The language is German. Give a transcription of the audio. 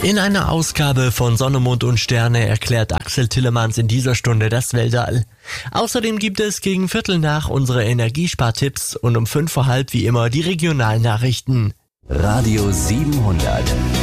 In einer Ausgabe von Sonne, Mond und Sterne erklärt Axel Tillemanns in dieser Stunde das Weltall. Außerdem gibt es gegen 7:15 unsere Energiespartipps und um 5 vor halb wie immer die Regionalnachrichten. Radio 700